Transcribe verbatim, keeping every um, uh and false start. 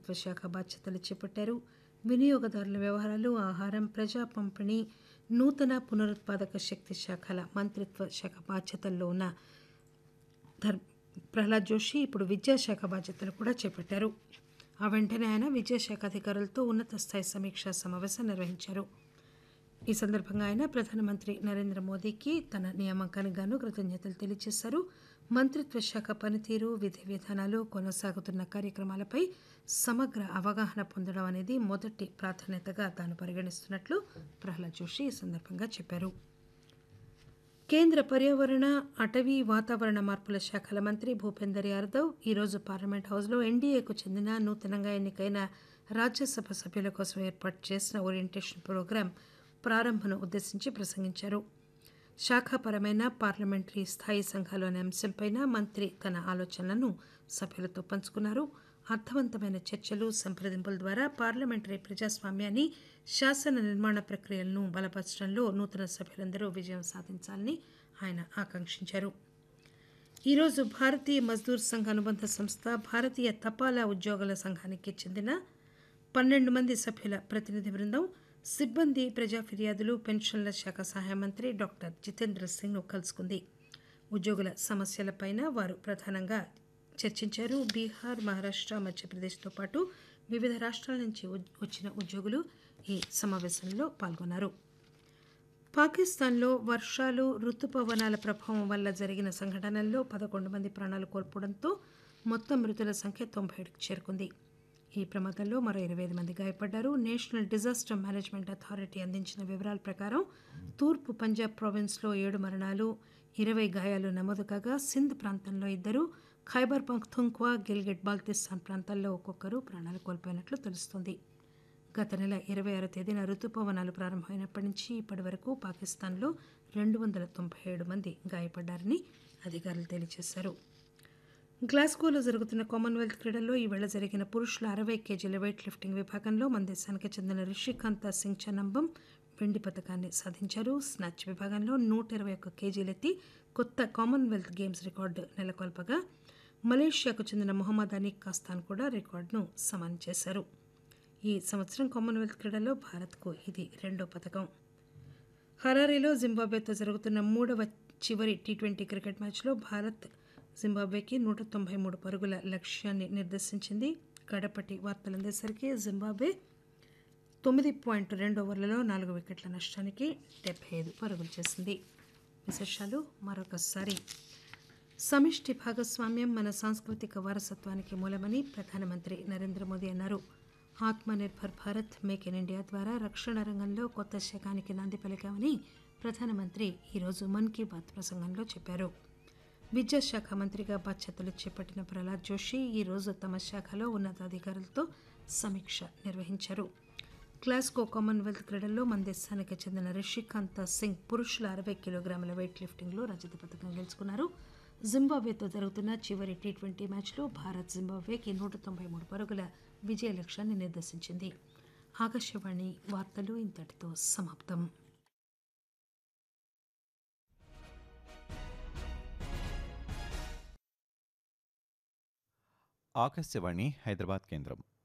మంత్రిత్వ శాఖ బాధ్యతలు చేపట్టారు. వినియోగదారుల వ్యవహారాలు, ఆహారం, ప్రజా పంపిణీ, నూతన పునరుత్పాదక శక్తి శాఖల మంత్రిత్వ శాఖ బాధ్యతల్లో ఉన్న ధర్ ప్రహ్లాద్ జోషి ఇప్పుడు విద్యాశాఖ బాధ్యతలు కూడా చేపట్టారు. ఆ వెంటనే ఆయన విద్యాశాఖ అధికారులతో ఉన్నత స్థాయి సమీక్షా సమావేశం నిర్వహించారు. ఈ సందర్భంగా ఆయన ప్రధానమంత్రి నరేంద్ర మోదీకి తన నియామకానికి గాను కృతజ్ఞతలు తెలియజేశారు. మంత్రిత్వ శాఖ పనితీరు, విధి విధానాలు, కొనసాగుతున్న కార్యక్రమాలపై సమగ్ర అవగాహన పొందడం అనేది మొదటి ప్రాధాన్యతగా తాను పరిగణిస్తున్నట్లు ప్రహ్లాద్ జోషి ఈ సందర్భంగా చెప్పారు. కేంద్ర పర్యావరణ, అటవీ, వాతావరణ మార్పుల శాఖల మంత్రి భూపేందర్ యాదవ్ ఈరోజు పార్లమెంట్ హౌస్లో ఎన్డీఏకు చెందిన నూతనంగా ఎన్నికైన రాజ్యసభ సభ్యుల కోసం ఏర్పాటు చేసిన ఓరియంటేషన్ ప్రోగ్రాం ప్రారంభను ఉద్దేశించి ప్రసంగించారు. శాఖాపరమైన పార్లమెంటరీ స్థాయి సంఘాలు అనే అంశంపై మంత్రి తన ఆలోచనలను సభ్యులతో పంచుకున్నారు. అర్థవంతమైన చర్చలు, సంప్రదింపుల ద్వారా పార్లమెంటరీ ప్రజాస్వామ్యాన్ని, శాసన నిర్మాణ ప్రక్రియలను బలపరచడంలో నూతన సభ్యులందరూ విజయం సాధించాలని ఆయన ఆకాంక్షించారు. ఈరోజు భారతీయ మజ్దూర్ సంఘ్ అనుబంధ సంస్థ, భారతీయ తపాలా ఉద్యోగుల సంఘానికి చెందిన పన్నెండు మంది సభ్యుల ప్రతినిధి బృందం సిబ్బంది, ప్రజా ఫిర్యాదులు, పెన్షన్ల శాఖ సహాయ మంత్రి డాక్టర్ జితేంద్ర సింగ్ను కలుసుకుంది. ఉద్యోగుల సమస్యలపై వారు ప్రధానంగా చర్చించారు. బీహార్, మహారాష్ట్ర, మధ్యప్రదేశ్తో పాటు వివిధ రాష్ట్రాల నుంచి వచ్చిన ఉద్యోగులు ఈ సమావేశంలో పాల్గొన్నారు. పాకిస్తాన్లో వర్షాలు, రుతుపవనాల ప్రభావం వల్ల జరిగిన సంఘటనల్లో పదకొండు మంది ప్రాణాలు కోల్పోవడంతో మొత్తం మృతుల సంఖ్య తొంభై ఏడుకు చేరుకుంది. ఈ ప్రమాదంలో మరో ఇరవై ఐదు మంది గాయపడ్డారు. నేషనల్ డిజాస్టర్ మేనేజ్మెంట్ అథారిటీ అందించిన వివరాల ప్రకారం తూర్పు పంజాబ్ ప్రావిన్స్లో ఏడు మరణాలు, ఇరవై గాయాలు నమోదు కాగా సింధ్ ప్రాంతంలో ఇద్దరు, ఖైబర్ పఖ్తూన్ఖ్వా, గిల్గిట్ బాల్తిస్తాన్ ప్రాంతాల్లో ఒక్కొక్కరు ప్రాణాలు కోల్పోయినట్లు తెలుస్తోంది. గత నెల ఇరవై ఆరో తేదీన రుతుపవనాలు ప్రారంభమైనప్పటి నుంచి ఇప్పటి వరకు పాకిస్తాన్లో రెండు వందల తొంభై ఏడు మంది గాయపడ్డారని అధికారులు తెలియజేశారు. గ్లాస్గోలో జరుగుతున్న కామన్వెల్త్ క్రీడల్లో ఈవేళ జరిగిన పురుషుల అరవై కేజీల వెయిట్ లిఫ్టింగ్ విభాగంలో మన దేశానికి చెందిన రిషికాంత సింగ్ చనంబం వెండి పథకాన్ని సాధించారు. స్నాచ్ విభాగంలో నూట ఇరవై ఒక్క కేజీలెత్తి కొత్త కామన్వెల్త్ గేమ్స్ రికార్డు నెలకొల్పగా మలేషియాకు చెందిన మొహమ్మద్ అనీక్ కాస్తాన్ కూడా రికార్డును సమానం చేశారు. ఈ సంవత్సరం కామన్వెల్త్ క్రీడల్లో భారత్కు ఇది రెండో పథకం. హరారీలో జింబాబ్వేతో జరుగుతున్న మూడవ చివరి టీ ట్వంటీ క్రికెట్ మ్యాచ్లో భారత్ జింబాబ్వేకి నూట తొంభై మూడు పరుగుల లక్ష్యాన్ని నిర్దేశించింది. గడపటి వార్తలు అందేసరికి జింబాబ్వే తొమ్మిది పాయింట్ రెండు ఓవర్లలో నాలుగు వికెట్ల నష్టానికి డెబ్బై ఐదు పరుగులు చేసింది. విశేషాలు మరొకసారి. సమిష్టి భాగస్వామ్యం మన సాంస్కృతిక వారసత్వానికి మూలమని ప్రధానమంత్రి నరేంద్ర మోదీ అన్నారు. ఆత్మ nirbhar Bharat, make in India ద్వారా రక్షణ రంగంలో కొత్త శకానికి నాంది పలికామని ప్రధానమంత్రి ఈరోజు మన్ కీ బాత్ ప్రసంగంలో చెప్పారు. విద్యాశాఖ మంత్రిగా బాధ్యతలు చేపట్టిన ప్రహ్లాద్ జోషి ఈరోజు తమ శాఖలో ఉన్నతాధికారులతో సమీక్ష నిర్వహించారు. గ్లాస్గో కామన్వెల్త్ క్రీడల్లో మన దేశానికి చెందిన రిషికాంత సింగ్ పురుషుల అరవై కిలోగ్రాముల వెయిట్ లిఫ్టింగ్లో రజత పథకం గెలుచుకున్నారు. జింబాబ్వేతో జరుగుతున్న చివరి టీ ట్వంటీ మ్యాచ్లో భారత్ జింబాబ్వేకి నూట తొంభై మూడు పరుగుల విజయ లక్ష్యాన్ని నిర్దేశించింది. ఆకాశవాణి వార్తలు ఇంతటితో సమాప్తం. ఆకాశవాణి హైదరాబాద్ కేంద్రం.